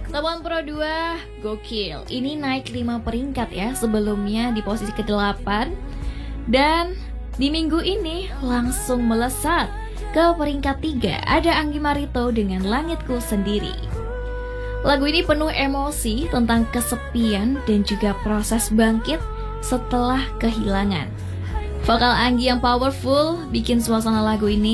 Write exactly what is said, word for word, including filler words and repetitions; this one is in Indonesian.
Labuan Pro dua, gokil. Ini naik lima peringkat ya, sebelumnya di posisi kedelapan. Dan di minggu ini langsung melesat ke peringkat tiga. Ada Anggi Marito dengan Langitku Sendiri. Lagu ini penuh emosi tentang kesepian dan juga proses bangkit setelah kehilangan. Vokal Anggi yang powerful bikin suasana lagu ini